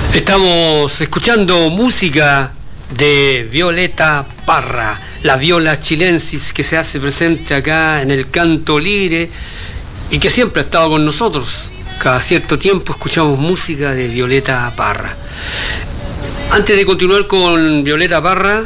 Estamos escuchando música de Violeta Parra, la viola chilensis que se hace presente acá en el canto libre y que siempre ha estado con nosotros. Cada cierto tiempo escuchamos música de Violeta Parra. Antes de continuar con Violeta Parra,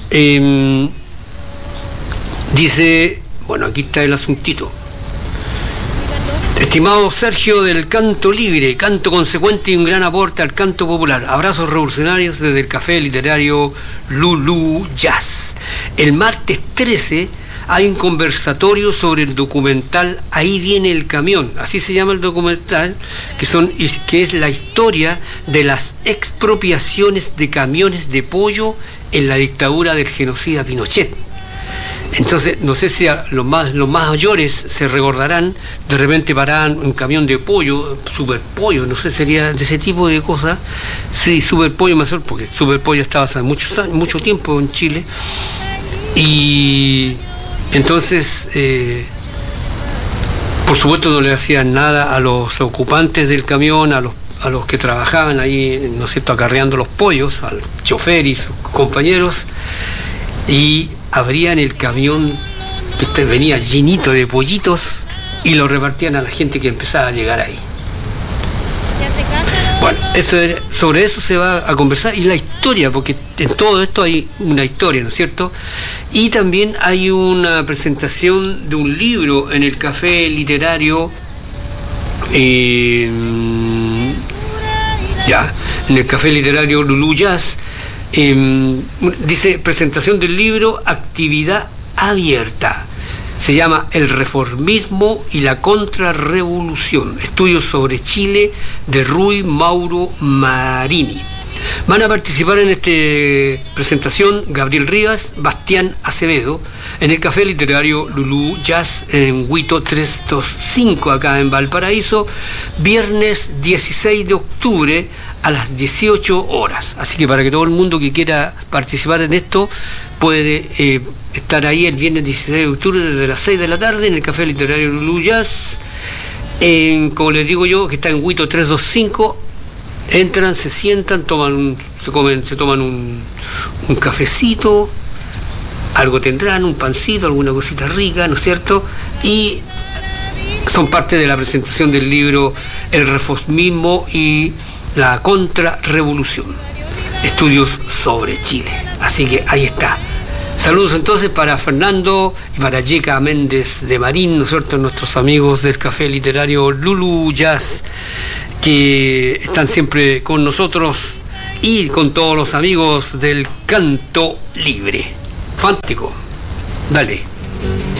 dice, bueno, aquí está el asuntito. Estimado Sergio del Canto Libre, canto consecuente y un gran aporte al canto popular. Abrazos revolucionarios desde el Café Literario Lulú Jazz. El martes 13 hay un conversatorio sobre el documental Ahí viene el camión, así se llama el documental, que es la historia de las expropiaciones de camiones de pollo en la dictadura del genocida Pinochet. Entonces, no sé si los más mayores se recordarán, de repente paraban un camión de pollo, Super Pollo, no sé, sería de ese tipo de cosas. Sí, Super Pollo mejor, porque Super Pollo estaba hace mucho tiempo en Chile. Y entonces, por supuesto no le hacían nada a los ocupantes del camión, a los que trabajaban ahí, ¿no es cierto?, acarreando los pollos, al chofer y sus compañeros, y abrían el camión que venía llenito de pollitos y lo repartían a la gente que empezaba a llegar ahí. Bueno, sobre eso se va a conversar, y la historia, porque en todo esto hay una historia, ¿no es cierto? Y también hay una presentación de un libro en el Café Literario, en el Café Literario Lulú Jazz. Dice, presentación del libro, actividad abierta. Se llama El reformismo y la contrarrevolución, estudios sobre Chile, de Rui Mauro Marini. Van a participar en esta presentación Gabriel Rivas, Bastián Acevedo, en el Café Literario Lulú Jazz en Huito 325, acá en Valparaíso, viernes 16 de octubre a las 18 horas. Así que para que todo el mundo que quiera participar en esto puede estar ahí el viernes 16 de octubre desde las 6 de la tarde en el Café Literario Lulú Jazz, como les digo yo, que está en Huito 325. Entran, se sientan, se toman un cafecito, algo tendrán, un pancito, alguna cosita rica, ¿no es cierto? Y son parte de la presentación del libro El reformismo y la contrarrevolución, estudios sobre Chile. Así que ahí está. Saludos entonces para Fernando y para Yeca Méndez de Marín, ¿no es cierto?, nuestros amigos del Café Literario Lulú Jazz, que están siempre con nosotros, y con todos los amigos del Canto Libre. Fántico, dale.